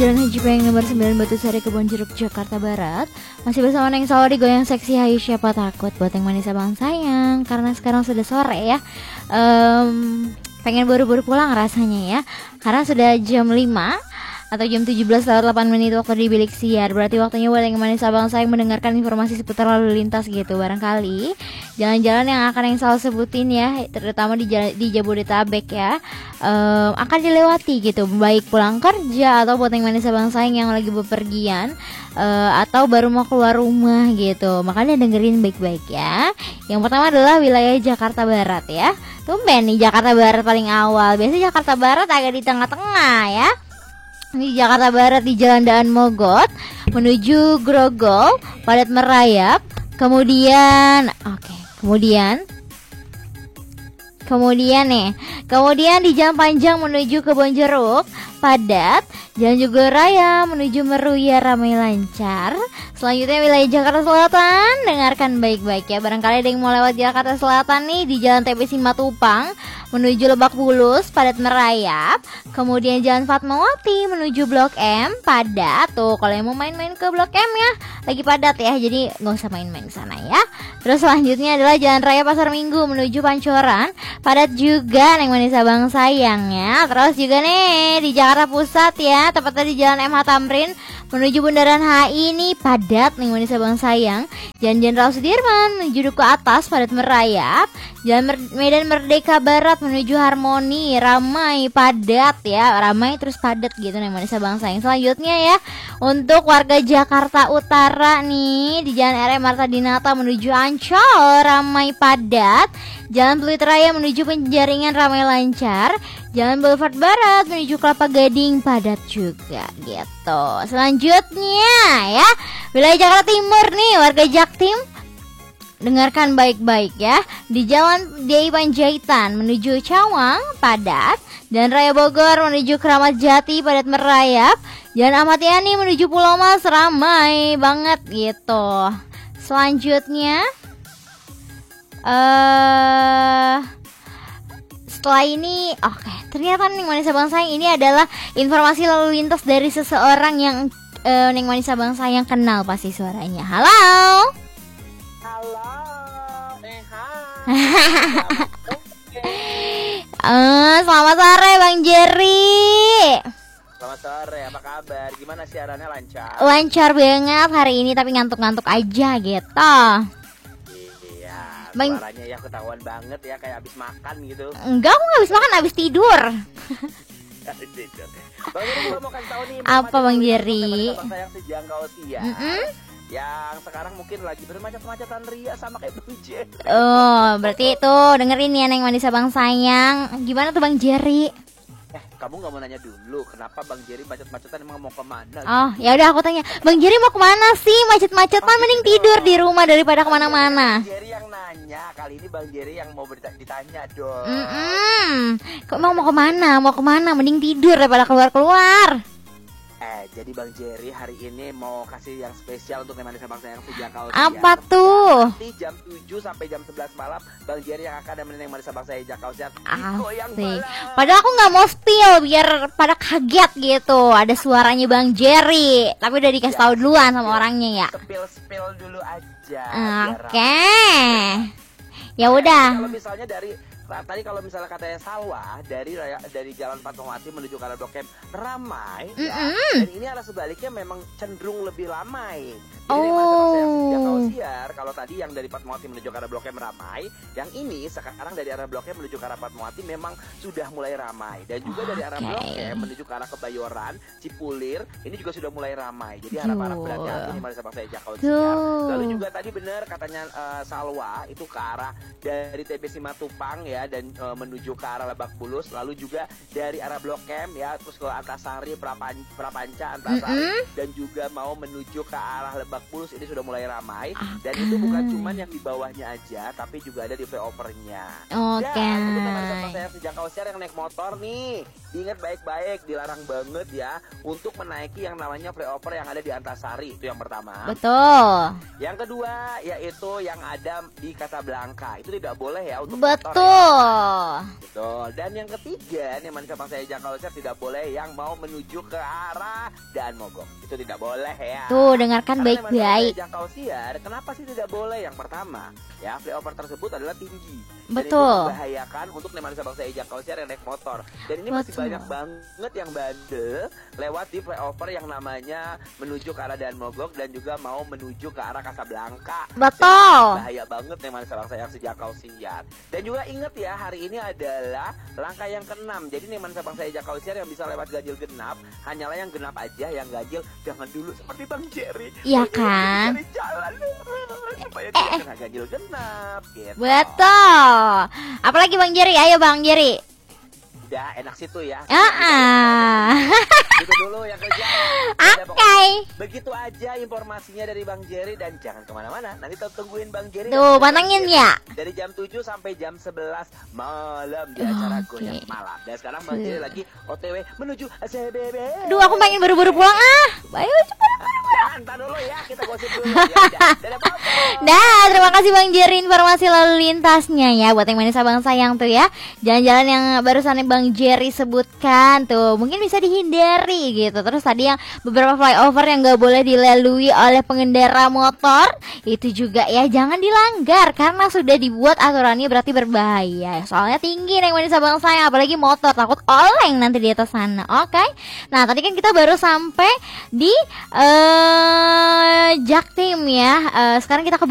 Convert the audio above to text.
Jalan Haji Payung nomor 9 Batusari Kebonjeruk Jakarta Barat. Masih bersama Neng Sawa di Goyang Seksi. Hayu siapa takut buat yang manis abang sayang. Karena sekarang sudah sore ya, pengen buru-buru pulang rasanya ya. Karena sudah jam 5 atau jam 17:08 waktu di bilik siar. Berarti waktunya buat yang manis abang sayang mendengarkan informasi seputar lalu lintas gitu. Barangkali jalan-jalan yang akan yang selalu sebutin ya, terutama di Jabodetabek ya, akan dilewati gitu, baik pulang kerja atau buat yang manis abang sayang yang lagi bepergian, atau baru mau keluar rumah gitu. Makanya dengerin baik-baik ya. Yang pertama adalah wilayah Jakarta Barat ya. Tumben nih Jakarta Barat paling awal. Biasanya Jakarta Barat agak di tengah-tengah ya. Di Jakarta Barat di Jalan Daan Mogot menuju Grogol padat merayap. Kemudian di Jalan Panjang menuju Kebonjeruk padat. Jalan Juga Raya menuju Meruya ramai lancar. Selanjutnya wilayah Jakarta Selatan, dengarkan baik-baik ya. Barangkali ada yang mau lewat Jakarta Selatan nih, di Jalan TP Simatupang menuju Lebak Bulus padat merayap. Kemudian Jalan Fatmawati menuju Blok M padat. Tuh kalau yang mau main-main ke Blok M ya, lagi padat ya, jadi nggak usah main-main ke sana ya. Terus selanjutnya adalah Jalan Raya Pasar Minggu menuju Pancoran padat juga, Neng manis abang sayang ya. Terus juga nih di Jakarta Pusat ya, tepatnya di Jalan MH Tamrin menuju Bundaran HI ini padat, Neng manis abang sayang. Jalan Jenderal Sudirman menuju Duku Atas padat merayap. Jalan Medan Merdeka Barat menuju Harmoni ramai padat ya, ramai terus padat gitu, Neng manis abang sayang. Selanjutnya ya, untuk warga Jakarta Utara nih, di Jalan RM Marta Dinata menuju Ancol ramai padat. Jalan Pluit Raya menuju Penjaringan ramai lancar. Jalan Boulevard Barat menuju Kelapa Gading padat juga gitu. Selanjutnya ya, wilayah Jakarta Timur nih, warga Jaktim dengarkan baik-baik ya. Di Jalan DI Panjaitan menuju Cawang padat. Jalan Raya Bogor menuju Keramat Jati padat merayap. Jalan Ahmad Yani menuju Pulau Mas ramai banget gitu. Selanjutnya setelah ini, ternyata Neng manis abang sayang ini adalah informasi lalu lintas dari seseorang yang Neng manis abang sayang kenal pasti suaranya. Halo. Selamat sore Bang Jerry. Selamat sore, apa kabar? Gimana siarannya, lancar? Lancar banget hari ini, tapi ngantuk-ngantuk aja gitu. Iya, Bang, suaranya ya ketahuan banget ya, kayak habis makan gitu. Enggak, aku gak habis makan, habis tidur. Bang Jerry juga mau kasih tahu nih. Apa Bang Jerry? Bang sayang sejangkau Tia. Yang sekarang mungkin lagi bermacet-macetan ria sama kayak Bang Jerry. Oh, berarti tuh dengerin ya Neng manis abang sayang. Gimana tuh Bang Jerry? Kamu nggak mau nanya dulu kenapa Bang Jerry macet-macetan, emang mau kemana? Oh, ya udah aku tanya, Bang Jerry mau kemana sih? Macet-macetan mending tidur di rumah daripada kemana-mana. Bang Jerry yang nanya, kali ini Bang Jerry yang mau ditanya dong. Kok mau kemana? Mau kemana? Mending tidur daripada keluar-keluar. Jadi Bang Jerry hari ini mau kasih yang spesial untuk Neng manis abang sayang sejangkau. Apa tuh? Nanti jam 7 sampai jam 11 malam Bang Jerry yang akan nemenin Neng manis abang saya jakau siap. Asik. Padahal aku nggak mau spill biar pada kaget gitu. Ada suaranya Bang Jerry, tapi udah dikasih tahu duluan sama orangnya ya. Spill dulu aja. Oke. Ya udah. Kalau misalnya tadi kalau misalnya katanya Salwa dari Jalan Fatmawati menuju ke arah Blok M ramai ya. Dan ini arah sebaliknya memang cenderung lebih ramai. Jadi kalau tadi yang dari Fatmawati menuju ke arah Blok M ramai, yang ini sekarang dari arah Blok M menuju ke arah Fatmawati memang sudah mulai ramai. Dan juga dari arah Blok M menuju ke arah Kebayoran, Cipulir, ini juga sudah mulai ramai. Jadi harap-harap berhati-hati nih sama saya jakau siar. Lalu juga tadi benar katanya Salwa itu ke arah dari TP Simatupang ya, dan menuju ke arah Lebak Bulus, lalu juga dari arah Blok M ya, terus ke Antasari, Prapanca, Antasari, dan juga mau menuju ke arah Lebak Lebak Bulus ini sudah mulai ramai. Dan itu bukan cuma yang di bawahnya aja, tapi juga ada di flyovernya. Dan untuk teman-teman saya sejak share yang naik motor nih, ingat baik-baik, dilarang banget ya untuk menaiki yang namanya flyover yang ada di Antasari. Itu yang pertama. Betul. Yang kedua yaitu yang ada di Casablanca. Itu tidak boleh ya untuk betul. Motor, ya. Betul. Dan yang ketiga nih teman-teman saya share tidak boleh yang mau menuju ke arah Daan Mogok. Itu tidak boleh ya. Tuh, dengarkan baik-baik. Kenapa sih tidak boleh? Yang pertama, ya flyover tersebut adalah tinggi. Betul. Dan itu membahayakan untuk teman-teman saya yang naik motor. Dan ini masih banyak banget yang bandel lewat di flyover yang namanya menuju ke arah Daan Mogok dan juga mau menuju ke arah Casablanca. Betul. Bahaya banget teman-teman saya sejak siar. Dan juga ingat ya, hari ini adalah langkah yang ke-6. Jadi teman-teman saya yang bisa lewat ganjil genap hanyalah yang genap aja, yang ganjil jangan dulu seperti Bang Jerry. Iya kan? Jalan supaya tidak kena ganjil genap gitu. Betul. Apalagi Bang Jerry? Ayo Bang Jerry. Udah enak situ ya. Itu dulu yang kerja. Oke. Begitu aja informasinya dari Bang Jerry dan jangan kemana-mana. Nanti tungguin Bang Jerry. Tuh, pantengin ya. Dari jam 7 sampai jam 11 malam di acara Goyang Malam. Dan sekarang Bang Jerry lagi OTW menuju CBB. Duh, aku pengen buru-buru pulang Ayo cepat. Entar dulu ya, kita gosip dulu. Terima kasih Bang Jerry informasi lalu lintasnya ya. Buat yang manis abang sayang tuh ya, jalan-jalan yang barusan Bang Jerry sebutkan tuh mungkin bisa dihindari gitu. Terus tadi yang beberapa flyover yang gak boleh dilalui oleh pengendara motor, itu juga ya jangan dilanggar karena sudah dibuat aturannya, berarti berbahaya. Soalnya tinggi nih manis abang sayang, apalagi motor, takut oleng nanti di atas sana. Oke. Nah, tadi kan kita baru sampai di Jaktim ya. Sekarang kita ke